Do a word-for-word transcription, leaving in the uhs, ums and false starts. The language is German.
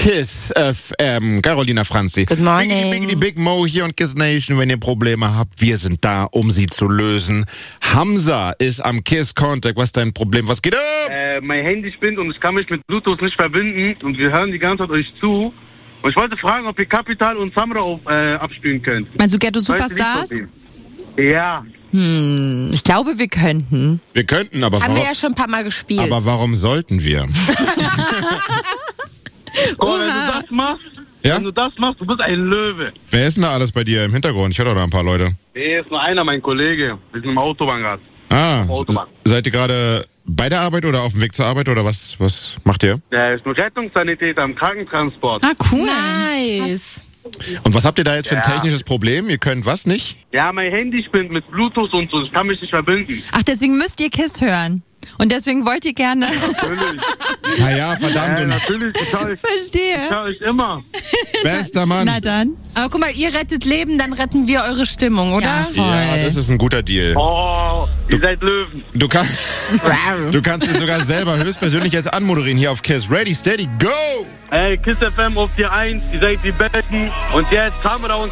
Kiss F M. Carolina Franzi. Good morning. Biggity, biggity, Big Mo hier und Kiss Nation. Wenn ihr Probleme habt, wir sind da, um sie zu lösen. Hamza ist am Kiss Contact. Was ist dein Problem? Was geht ab? Äh, mein Handy spinnt und ich kann mich mit Bluetooth nicht verbinden und wir hören die ganze Zeit euch zu. Und ich wollte fragen, ob ihr Capital und Samra auf, äh, abspielen könnt. Meinst du Ghetto Das weiß ich Superstars? nicht von denen. Ja. Hm, ich glaube, wir könnten. Wir könnten, aber Haben warum, wir ja schon ein paar Mal gespielt. aber warum sollten wir? Guck mal, wenn du das machst, Ja? wenn du das machst, du bist ein Löwe. Wer ist denn da alles bei dir im Hintergrund? Ich höre doch da ein paar Leute. Hier ist nur einer, mein Kollege. Wir sind im Autobahn gerade. Ah, Autobahn. s- seid ihr gerade bei der Arbeit oder auf dem Weg zur Arbeit oder was, was macht ihr? Der ist ein Rettungssanitäter im Krankentransport. Ah, cool. Nice. Und was habt ihr da jetzt für ein Ja. technisches Problem? Ihr könnt was nicht? Ja, mein Handy spinnt mit Bluetooth und so. Ich kann mich nicht verbinden. Ach, deswegen müsst ihr Kiss hören. Und deswegen wollt ihr gerne. Natürlich. Naja, verdammt. Ja, Und natürlich. Ich höre euch, ich Verstehe. hör euch immer. bester Mann. Na dann. Aber guck mal, ihr rettet Leben, dann retten wir eure Stimmung, oder? Ja, voll. Ja, das ist ein guter Deal. Oh, ihr seid Löwen. Du, kann, du kannst ihn sogar selber höchstpersönlich jetzt anmoderieren hier auf Kiss. Ready, steady, go! Ey, Kiss F M auf die eins. Ihr seid die Besten. Und jetzt Samra und